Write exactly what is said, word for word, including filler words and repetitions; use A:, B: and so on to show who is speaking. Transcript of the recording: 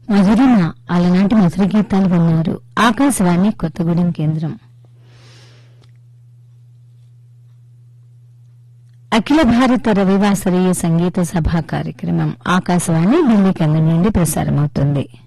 A: మధురిమ అలనాటి మధుర గీతాలు విన్నారు. ఆకాశవాణి కొత్తగూడెం కేంద్రం. అఖిల భారత రవివాసరీయ సంగీత సభ కార్యక్రమం ఆకాశవాణి ఢిల్లీ కేంద్రం నుండి ప్రసారమవుతుంది.